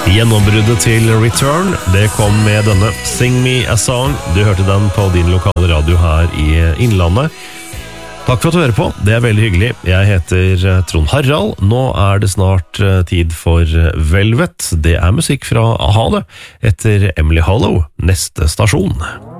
Gjennombruddet til Return, det kom med denne Sing Me a Song. Du hørte den på din lokale radio her i Innlandet. Takk for at du hører på, det veldig hyggelig. Jeg heter Trond Harald. Nå det snart tid for Velvet. Det musikk fra A-ha det, etter Emily Hollow, neste stasjon.